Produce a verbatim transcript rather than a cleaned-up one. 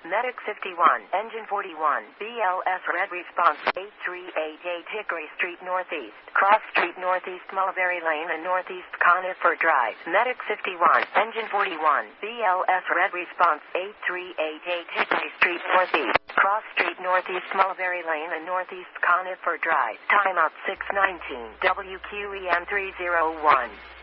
Medic fifty-one, Engine forty-one, B L S Red Response eight three eight eight Hickory Street Northeast, Cross Street Northeast Mulberry Lane and Northeast Conifer Drive. Medic fifty-one, Engine forty-one, B L S Red Response eight three eight eight Hickory Street Northeast, Cross Street Northeast Mulberry Lane and Northeast Conifer Drive. Timeout six nineteen, W Q E M three oh one.